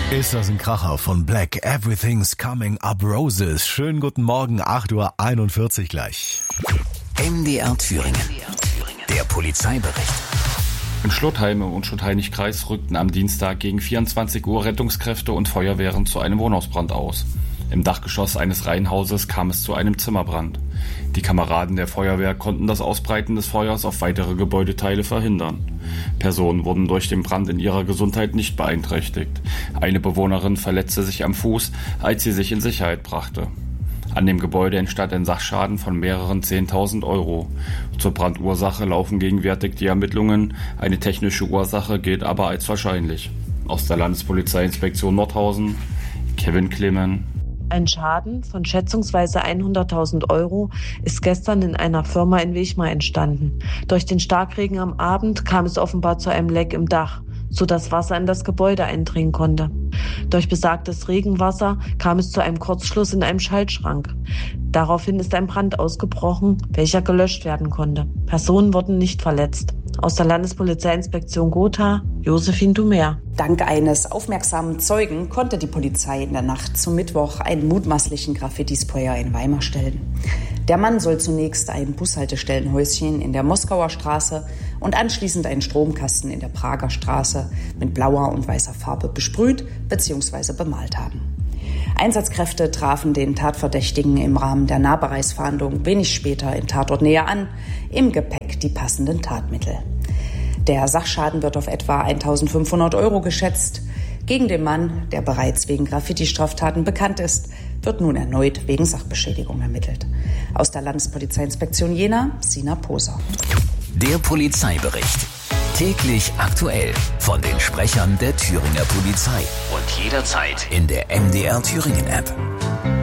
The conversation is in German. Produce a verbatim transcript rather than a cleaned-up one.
Ist das ein Kracher von Black? Everything's Coming Up Roses. Schönen guten Morgen, acht Uhr einundvierzig gleich. M D R Thüringen. Der Polizeibericht. In Schlotheim im Unschuld-Heinig-Kreis rückten am Dienstag gegen vierundzwanzig Uhr Rettungskräfte und Feuerwehren zu einem Wohnhausbrand aus. Im Dachgeschoss eines Reihenhauses kam es zu einem Zimmerbrand. Die Kameraden der Feuerwehr konnten das Ausbreiten des Feuers auf weitere Gebäudeteile verhindern. Personen wurden durch den Brand in ihrer Gesundheit nicht beeinträchtigt. Eine Bewohnerin verletzte sich am Fuß, als sie sich in Sicherheit brachte. An dem Gebäude entstand ein Sachschaden von mehreren zehntausend Euro. Zur Brandursache laufen gegenwärtig die Ermittlungen. Eine technische Ursache gilt aber als wahrscheinlich. Aus der Landespolizeiinspektion Nordhausen, Kevin Clemen. Ein Schaden von schätzungsweise hunderttausend Euro ist gestern in einer Firma in Wechmar entstanden. Durch den Starkregen am Abend kam es offenbar zu einem Leck im Dach, sodass Wasser in das Gebäude eindringen konnte. Durch besagtes Regenwasser kam es zu einem Kurzschluss in einem Schaltschrank. Daraufhin ist ein Brand ausgebrochen, welcher gelöscht werden konnte. Personen wurden nicht verletzt. Aus der Landespolizeiinspektion Gotha, Josephine Dumer. Dank eines aufmerksamen Zeugen konnte die Polizei in der Nacht zum Mittwoch einen mutmaßlichen Graffiti-Sprayer in Weimar stellen. Der Mann soll zunächst ein Bushaltestellenhäuschen in der Moskauer Straße und anschließend einen Stromkasten in der Prager Straße mit blauer und weißer Farbe besprüht bzw. bemalt haben. Einsatzkräfte trafen den Tatverdächtigen im Rahmen der Nahbereichsfahndung wenig später in Tatortnähe an, im Gepäck die passenden Tatmittel. Der Sachschaden wird auf etwa eintausendfünfhundert Euro geschätzt. Gegen den Mann, der bereits wegen Graffiti-Straftaten bekannt ist, wird nun erneut wegen Sachbeschädigung ermittelt. Aus der Landespolizeiinspektion Jena, Sina Poser. Der Polizeibericht. Täglich aktuell von den Sprechern der Thüringer Polizei. Und jederzeit in der M D R Thüringen App.